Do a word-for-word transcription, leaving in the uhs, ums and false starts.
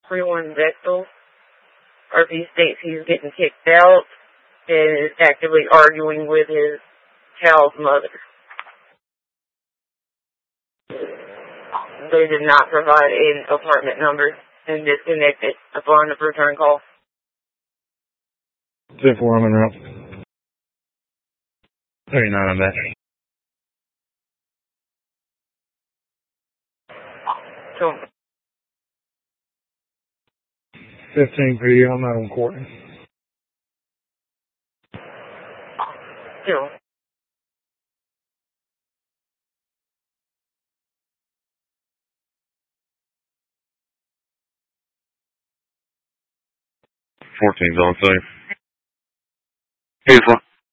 Freeland Bechtel. R P states he's getting kicked out and is actively arguing with his child's mother. They did not provide an apartment number and disconnected upon the return call. ten four, I'm en route. thirty-nine, I'm back. So, fifteen P, I'm not on court. so. fourteen's on safe. Here's one.